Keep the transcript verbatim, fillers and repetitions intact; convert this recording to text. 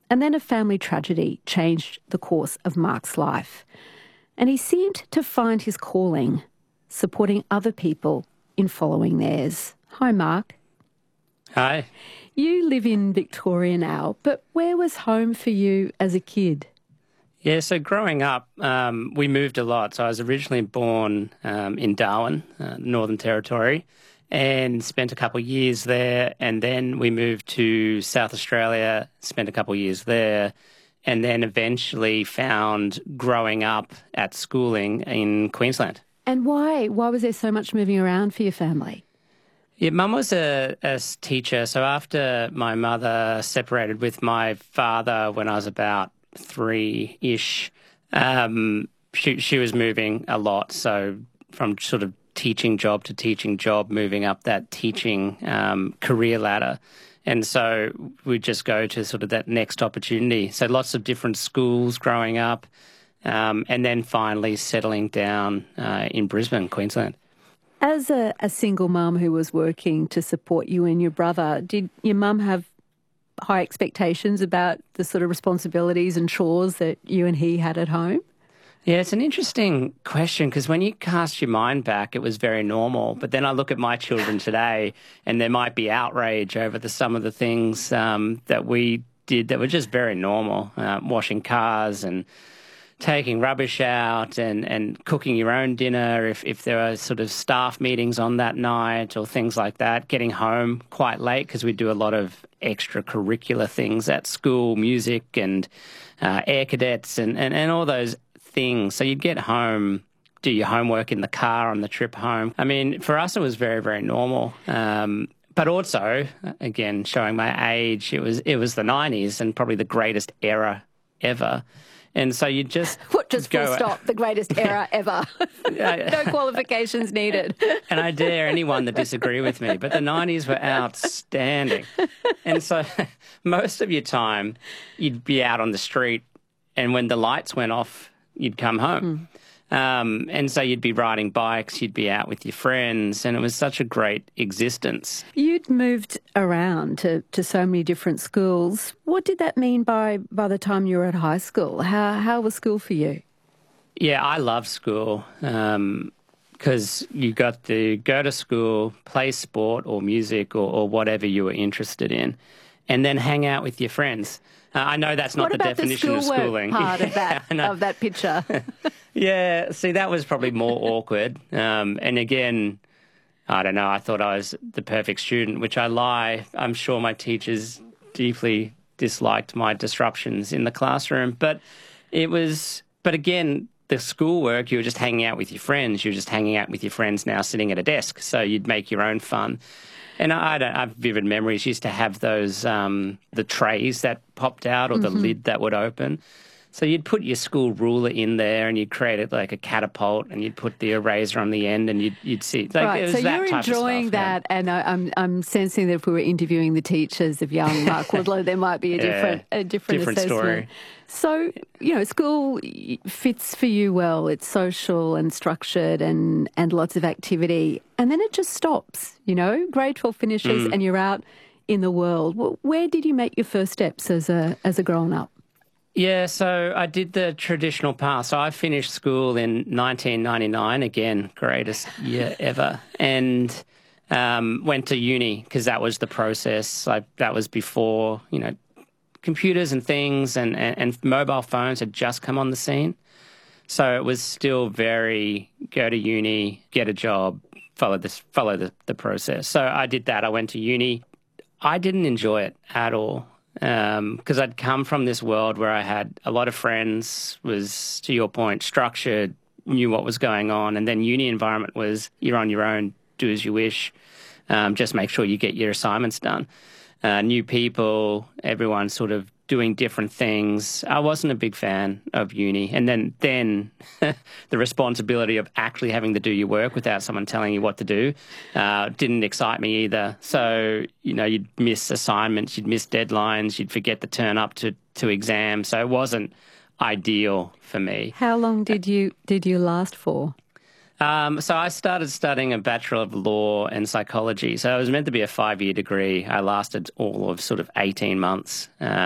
And then a family tragedy changed the course of Mark's life. And he seemed to find his calling, supporting other people in following theirs. Hi, Mark. Hi. You live in Victoria now, but where was home for you as a kid? Yeah, so growing up, um, we moved a lot. So I was originally born um, in Darwin, uh, Northern Territory, and spent a couple of years there. And then we moved to South Australia, spent a couple of years there, and then eventually found growing up at schooling in Queensland. And why? Why was there so much moving around for your family? Yeah, Mum was a, a teacher. So after my mother separated with my father when I was about three-ish, um, she, she was moving a lot. So from sort of teaching job to teaching job, moving up that teaching um, career ladder. And so we'd just go to sort of that next opportunity. So lots of different schools growing up, um, and then finally settling down uh, in Brisbane, Queensland. As a, a single mum who was working to support you and your brother, did your mum have high expectations about the sort of responsibilities and chores that you and he had at home? Yeah, it's an interesting question because when you cast your mind back, it was very normal. But then I look at my children today and there might be outrage over the, some of the things um, that we did that were just very normal, uh, washing cars and taking rubbish out and, and cooking your own dinner if, if there are sort of staff meetings on that night or things like that, getting home quite late because we do a lot of extracurricular things at school, music and uh, air cadets and, and, and all those things. So you'd get home, do your homework in the car on the trip home. I mean, for us, it was very, very normal. Um, but also, again, showing my age, it was it was the nineties and probably the greatest era ever. And so you just What, just go, full stop, the greatest era ever. No qualifications needed. And I dare anyone to disagree with me, but the nineties were outstanding. And so most of your time, you'd be out on the street, and when the lights went off, you'd come home. Mm. Um, and so you'd be riding bikes, you'd be out with your friends, and it was such a great existence. You'd moved around to, to so many different schools. What did that mean by, by the time you were at high school? How, how was school for you? Yeah, I loved school because um, you got to go to school, play sport or music or, or whatever you were interested in, and then hang out with your friends. Uh, I know that's not what the definition the of schooling. Part of that yeah, of that picture. Yeah, see, that was probably more awkward. Um, and again, I don't know. I thought I was the perfect student, which I lie. I'm sure my teachers deeply disliked my disruptions in the classroom, but it was. But again, the schoolwork, you were just hanging out with your friends. You were just hanging out with your friends now, sitting at a desk. So you'd make your own fun. And I, I don't I have vivid memories. Used to have those, um, the trays that popped out or the mm-hmm. lid that would open. So you'd put your school ruler in there and you'd create it like a catapult and you'd put the eraser on the end and you'd, you'd see. Like, right, it was so that you're type enjoying of stuff, that yeah. and I, I'm I'm sensing that if we were interviewing the teachers of young Mark Woodlow, there might be a different yeah, a different, different assessment. Story. So, you know, school fits for you well. It's social and structured and, and lots of activity. And then it just stops, you know, grade twelve finishes mm. and you're out in the world. Where did you make your first steps as a as a grown-up? Yeah, so I did the traditional path. So I finished school in nineteen ninety-nine, again, greatest year ever, and um, went to uni because that was the process. I, that was before, you know, computers and things and, and, and mobile phones had just come on the scene. So it was still very go to uni, get a job, follow this, follow the, the process. So I did that. I went to uni. I didn't enjoy it at all. Because um, I'd come from this world where I had a lot of friends, was, to your point, structured, knew what was going on, and then uni environment was you're on your own, do as you wish, um, just make sure you get your assignments done. Uh, new people, everyone sort of doing different things. I wasn't a big fan of uni. And then, then the responsibility of actually having to do your work without someone telling you what to do uh, didn't excite me either. So, you know, you'd miss assignments, you'd miss deadlines, you'd forget to turn up to, to exams. So it wasn't ideal for me. How long did you did you last for? Um, so I started studying a Bachelor of Law and Psychology. So it was meant to be a five-year degree. I lasted all of sort of eighteen months. Uh,